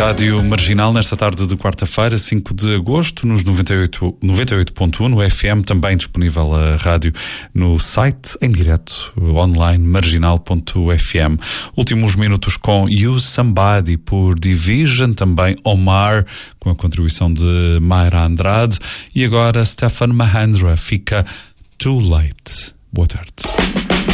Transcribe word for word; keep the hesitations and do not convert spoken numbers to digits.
Rádio Marginal, nesta tarde de quarta-feira, cinco de agosto, nos noventa e oito, noventa e oito ponto um, no F M, também disponível a rádio no site, em direto, online, marginal ponto f m. Últimos minutos com You Somebody, por Division, também Omar, com a contribuição de Mayra Andrade, e agora Stefan Mahandra, fica Too Late. Boa tarde.